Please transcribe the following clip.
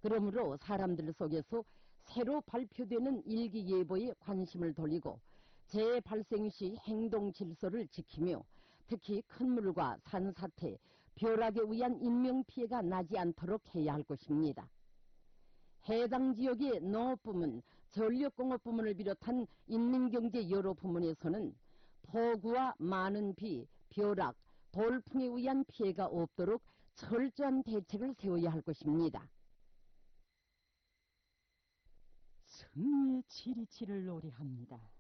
그러므로 사람들 속에서 새로 발표되는 일기예보에 관심을 돌리고 재발생 시 행동 질서를 지키며 특히 큰 물과 산사태, 벼락에 의한 인명피해가 나지 않도록 해야 할 것입니다. 해당 지역의 농업부문, 전력공업부문을 비롯한 인민경제 여러 부문에서는 폭우와 많은 비, 벼락, 돌풍에 의한 피해가 없도록 철저한 대책을 세워야 할 것입니다. 승리의 치리치를 노래합니다.